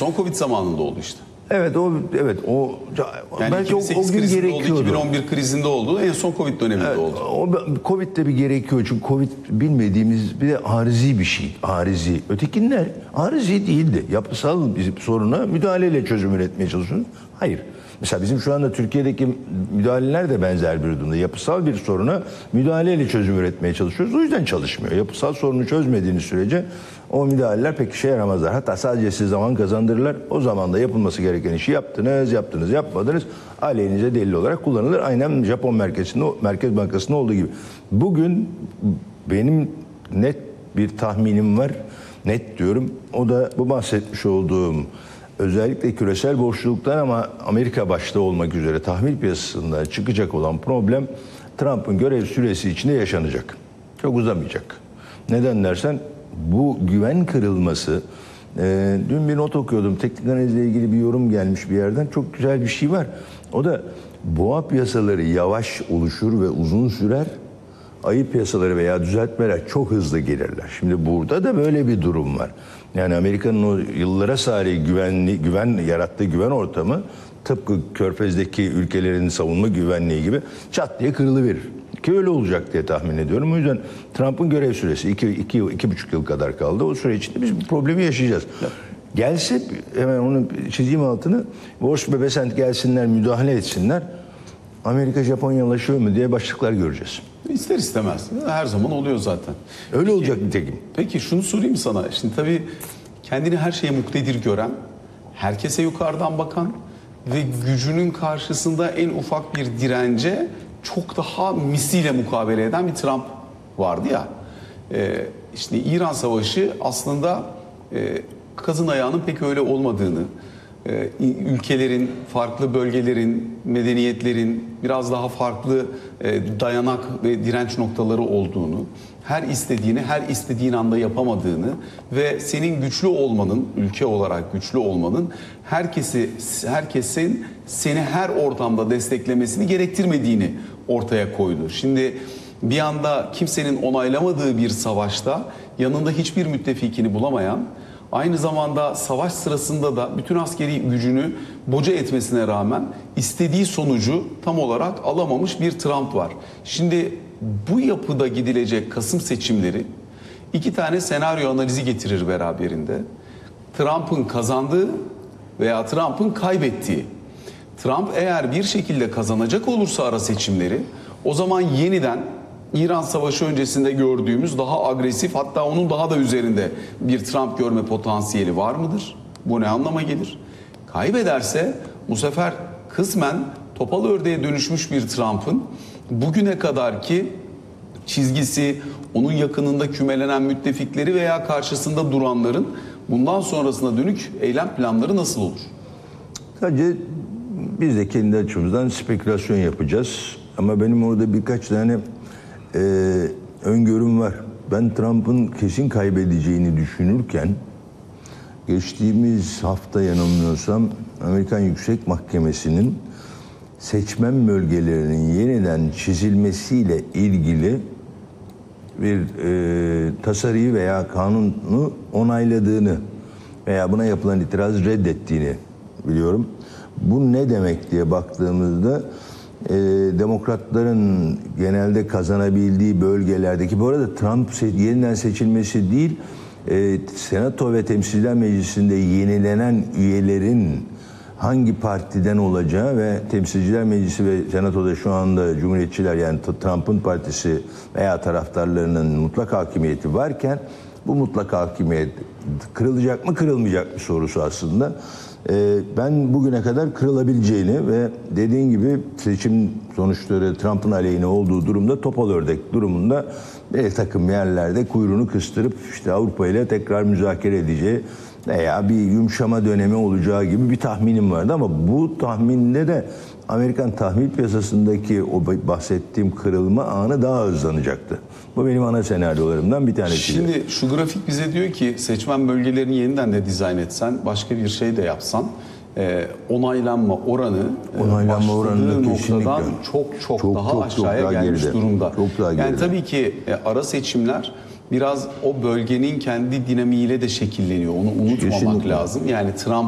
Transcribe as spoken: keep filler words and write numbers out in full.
son Covid zamanında oldu işte. Evet o evet o yani belki o, o gün gerekiyordu. Oldu, iki bin on bir krizinde oldu. En son Covid döneminde evet, oldu. O Covid'de bir gerekiyor çünkü Covid bilmediğimiz bir de arizi bir şey. Arizi. Ötekinler arizi değildi. Yapısal bir soruna müdahaleyle çözüm üretmeye çalışıyoruz. Hayır. Mesela bizim şu anda Türkiye'deki müdahaleler de benzer bir durumda. Yapısal bir soruna müdahaleyle çözüm üretmeye çalışıyoruz. O yüzden çalışmıyor. Yapısal sorunu çözmediğiniz sürece o müdahaleler pek işe yaramazlar. Hatta sadece size zaman kazandırırlar. O zaman da yapılması gereken işi yaptınız, yaptınız, yapmadınız. Aleyhinize delil olarak kullanılır. Aynen Japon merkezinde, Merkez Bankası'nda olduğu gibi. Bugün benim net bir tahminim var. Net diyorum. O da bu bahsetmiş olduğum özellikle küresel borçluluktan ama Amerika başta olmak üzere tahvil piyasasında çıkacak olan problem Trump'ın görev süresi içinde yaşanacak. Çok uzamayacak. Neden dersen bu güven kırılması, e, dün bir not okuyordum. Teknik analizle ilgili bir yorum gelmiş bir yerden. Çok güzel bir şey var. O da boğa piyasaları yavaş oluşur ve uzun sürer. Ayı piyasaları veya düzeltmeler çok hızlı gelirler. Şimdi burada da böyle bir durum var. Yani Amerika'nın o yıllara sari güvenli, güven yarattığı güven ortamı tıpkı Körfez'deki ülkelerin savunma güvenliği gibi çat diye kırılıverir. Ki öyle olacak diye tahmin ediyorum. O yüzden Trump'ın görev süresi iki, iki, iki buçuk yıl kadar kaldı. O süre içinde biz bu problemi yaşayacağız. Gelse hemen onu çizeyim altını. Wars ve Besant gelsinler, müdahale etsinler. Amerika Japonyalaşıyor mu diye başlıklar göreceğiz. İster istemez. Her zaman oluyor zaten. Öyle peki, olacak nitekim. Peki şunu sorayım sana. Şimdi tabii kendini her şeye muktedir gören, herkese yukarıdan bakan ve gücünün karşısında en ufak bir dirence çok daha misliyle mukabele eden bir Trump vardı ya. Ee, işte İran Savaşı aslında e, kazın ayağının pek öyle olmadığını, e, ülkelerin, farklı bölgelerin, medeniyetlerin biraz daha farklı e, dayanak ve direnç noktaları olduğunu, her istediğini, her istediğin anda yapamadığını ve senin güçlü olmanın, ülke olarak güçlü olmanın herkesi, herkesin seni her ortamda desteklemesini gerektirmediğini ortaya koydu. Şimdi bir anda kimsenin onaylamadığı bir savaşta yanında hiçbir müttefikini bulamayan, aynı zamanda savaş sırasında da bütün askeri gücünü boca etmesine rağmen istediği sonucu tam olarak alamamış bir Trump var. Şimdi bu yapıda gidilecek Kasım seçimleri iki tane senaryo analizi getirir beraberinde. Trump'ın kazandığı veya Trump'ın kaybettiği. Trump eğer bir şekilde kazanacak olursa ara seçimleri, o zaman yeniden İran Savaşı öncesinde gördüğümüz daha agresif, hatta onun daha da üzerinde bir Trump görme potansiyeli var mıdır? Bu ne anlama gelir? Kaybederse bu sefer kısmen topal ördeğe dönüşmüş bir Trump'ın bugüne kadarki çizgisi, onun yakınında kümelenen müttefikleri veya karşısında duranların bundan sonrasına dönük eylem planları nasıl olur? Sadece biz de kendi açımızdan spekülasyon yapacağız. Ama benim orada birkaç tane e, öngörüm var. Ben Trump'ın kesin kaybedeceğini düşünürken geçtiğimiz hafta yanılmıyorsam Amerikan Yüksek Mahkemesi'nin seçmen bölgelerinin yeniden çizilmesiyle ilgili bir e, tasarıyı veya kanunu onayladığını veya buna yapılan itiraz reddettiğini biliyorum. Bu ne demek diye baktığımızda e, demokratların genelde kazanabildiği bölgelerdeki, bu arada Trump yeniden seçilmesi değil, e, Senato ve Temsilciler Meclisi'nde yenilenen üyelerin hangi partiden olacağı ve Temsilciler Meclisi ve Senato'da şu anda Cumhuriyetçiler, yani Trump'ın partisi veya taraftarlarının mutlak hakimiyeti varken bu mutlak hakimiyet kırılacak mı kırılmayacak mı sorusu aslında. Ee, ben bugüne kadar kırılabileceğini ve dediğin gibi seçim sonuçları Trump'ın aleyhine olduğu durumda topal ördek durumunda bir takım yerlerde kuyruğunu kıstırıp işte Avrupa ile tekrar müzakere edeceği veya bir yumuşama dönemi olacağı gibi bir tahminim vardı ama bu tahminde de Amerikan tahvil piyasasındaki o bahsettiğim kırılma anı daha hızlanacaktı. Bu benim ana senaryolarımdan bir tanesi. Şimdi şu grafik bize diyor ki seçmen bölgelerini yeniden de dizayn etsen, başka bir şey de yapsan, e, onaylanma oranı onaylanma oranı noktadan çok çok, çok daha çok, aşağıya çok daha gelmiş geride. Durumda. Çok daha yani geride. Tabii ki e, ara seçimler biraz o bölgenin kendi dinamiğiyle de şekilleniyor. Onu unutmamak Kesinlikle. lazım. Yani Trump